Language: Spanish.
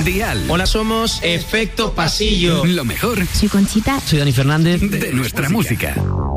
Dial. Hola, somos Efecto Pasillo. Lo mejor. Soy Conchita. Soy Dani Fernández. De nuestra música.